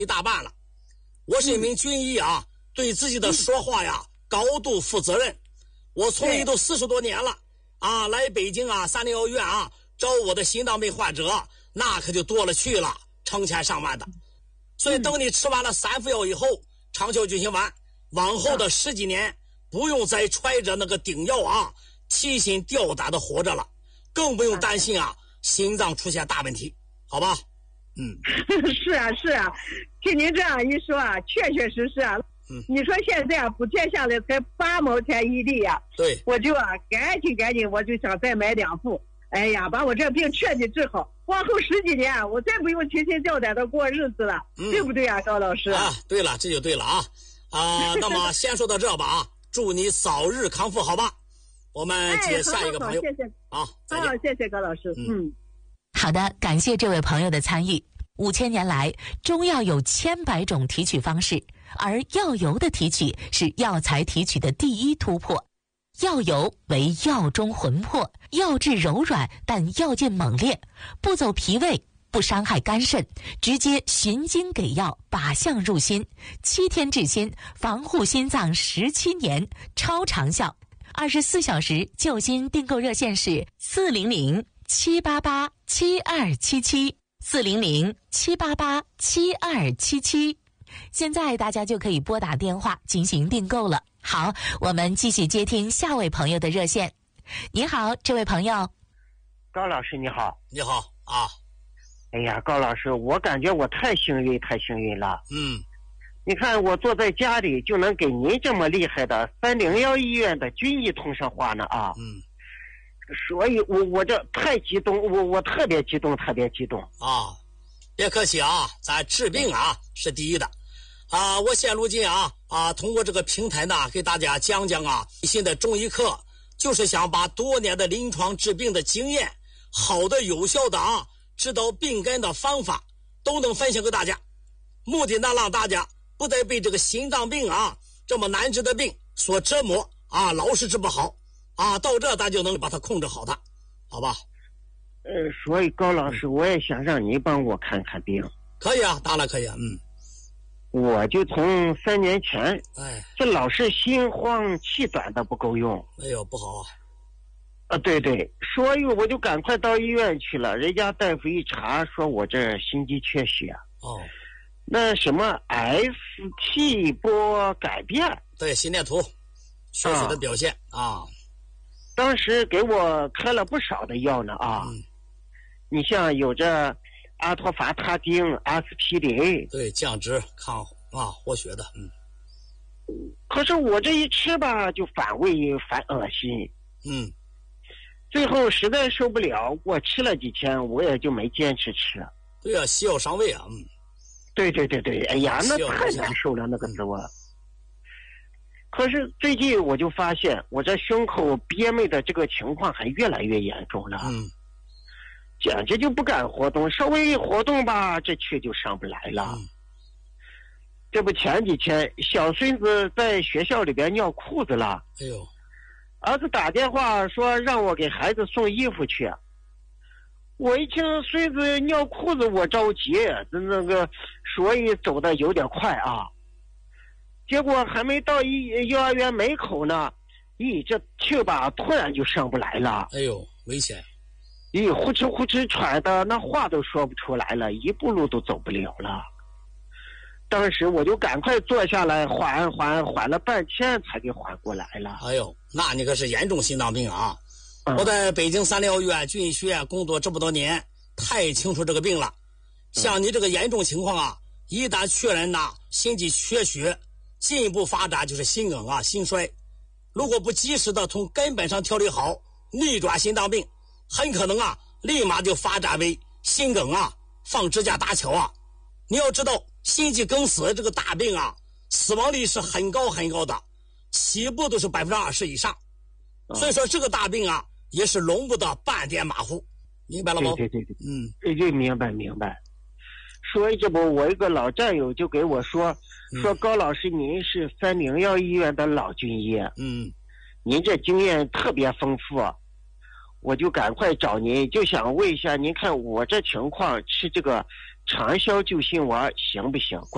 一大半了。我是一名军医啊，对自己的说话呀高度负责任。我从医都40多年了啊，来北京啊301医院啊找我的心脏病患者，那可就多了去了，成千上万的。所以等你吃完了3副药以后，长效救心丸往后的10几年不用再揣着那个顶药啊，提心吊胆的活着了，更不用担心啊心脏出现大问题，好吧？ 是啊，听您这样一说啊，确确实实啊。你说现在补贴下来才8毛钱一粒啊， 对， 我就啊赶紧，我就想再买2副。哎呀，把我这病彻底治好，往后10几年我再不用提心吊胆的过日子了，对不对啊，高老师？ 啊，对了，这就对了啊。那么先说到这吧啊，祝你早日康复，好吧？我们接下一个朋友。 谢谢。 好，再见。 谢谢高老师。 好的，感谢这位朋友的参与。5000年来，中药有千百种提取方式，而药油的提取是药材提取的第一突破。药油为药中魂魄，药质柔软，但药劲猛烈，不走脾胃，不伤害肝肾，直接循经给药，靶向入心，7天治心，防护心脏17年，超长效。24小时救心订购热线是400-788-7277，400-788-7277。现在大家就可以拨打电话进行订购了。好，我们继续接听下位朋友的热线。你好，这位朋友。 高老师你好。 你好啊。 哎呀，高老师，我感觉我太幸运了。你看我坐在家里就能给您这么厉害的301医院的军医通上话呢啊。所以我这太激动，我特别激动啊。别客气啊，咱治病啊是第一的啊。我现如今通过这个平台呢，给大家讲啊新的中医课，就是想把多年的临床治病的经验，好的有效的治疗病根的方法都能分享给大家，目的呢让大家不得被这个心脏病这么难治的病所折磨老是治不好到这咱就能把它控制好的，好吧？ 所以高老师，我也想让你帮我看看病。 可以啊，当然可以啊。 我就从3年前，这老是心慌气短的不够用。 哎呦，不好对，所以我就赶快到医院去了。人家大夫一查，说我这心肌缺血。那什么 ST 波改变， 对，心电图缺血的表现当时给我开了不少的药呢你像有着阿托伐他汀、阿司匹林， 对，降脂抗活血的。 可是我这一吃吧，就反胃反恶心。最后实在受不了，我吃了几天，我也就没坚持吃。 对啊，西药伤胃啊。 对，哎呀，那太难受了，那个滋味。可是最近我就发现，我这胸口憋闷的这个情况还越来越严重了。简直就不敢活动，稍微一活动吧，这气就上不来了。这不前几天小孙子在学校里边尿裤子了。 哎呦， 儿子打电话说让我给孩子送衣服去。我一听孙子尿裤子，我着急，所以走的有点快结果还没到幼儿园门口呢，这气吧突然就上不来了。 哎呦，危险！ 呼哧喘的，那话都说不出来了，一步路都走不了了。当时我就赶快坐下来缓了半天才给缓过来了。 哎呦，那你可是严重心脏病啊！我在北京301医院军医学院工作这么多年，太清楚这个病了。像你这个严重情况一旦确认心肌缺血，进一步发展就是心梗心衰。如果不及时的从根本上调理好，逆转心脏病，很可能立马就发展为心梗放支架搭桥你要知道，心肌梗死这个大病死亡率是很高的，起步都是20%以上。所以说这个大病也是容不得半点马虎，明白了吗？ 对，明白。所以这不，我一个老战友就给我说高老师，您是301医院的老军医，您这经验特别丰富，我就赶快找您，就想问一下，您看我这情况吃这个长效救心丸行不行？